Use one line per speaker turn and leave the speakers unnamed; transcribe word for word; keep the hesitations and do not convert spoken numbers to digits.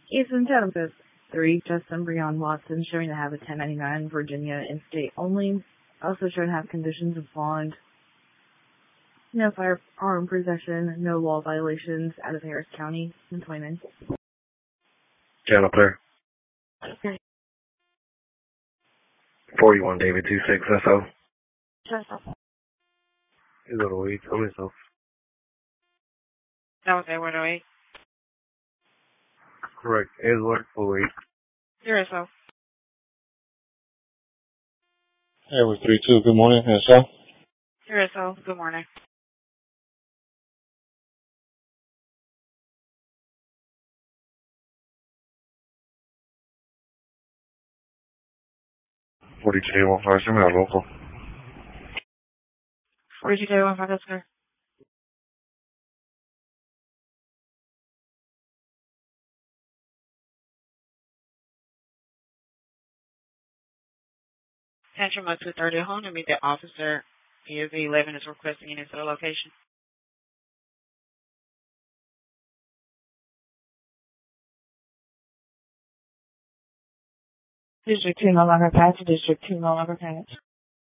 Eastern Township three, Justin Breon Watson, showing to have a ten ninety-nine Virginia in-state only. Also showing to have conditions of bond. No firearm possession, no law violations out of Harris County, employment.
Channel clear.
Okay.
forty-one David two six S O.
Shut up.
You go to wait, tell me so.
That was A one oh eight.
Correct. Edward oh eight.
Zero S O.
Edward three two, good morning, S O.
Zero S O, good morning.
forty-two J one five, send me a local.
forty-two J one five, that's good. Central two thirty home to meet the officer. P O V eleven is requesting an incident location. District two no longer passed. District two no longer passed.